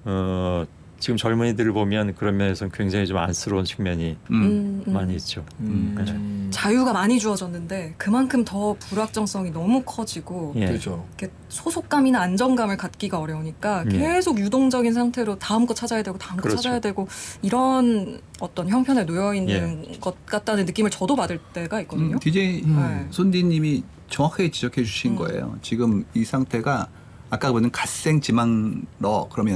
지금 젊은이들을 보면 그런 면에서는 굉장히 좀 안쓰러운 측면이 많이 있죠. 자유가 많이 주어졌는데 그만큼 더 불확정성이 너무 커지고 예. 그렇죠. 이렇게 소속감이나 안정감을 갖기가 어려우니까 예. 계속 유동적인 상태로 다음 거 찾아야 되고 다음 거 그렇죠. 찾아야 되고 이런 어떤 형편에 놓여 있는 것 같다는 느낌을 저도 받을 때가 있거든요. DJ 네. 손디님이 정확하게 지적해 주신 거예요. 지금 이 상태가 아까 보는 갓생 지망러 그러면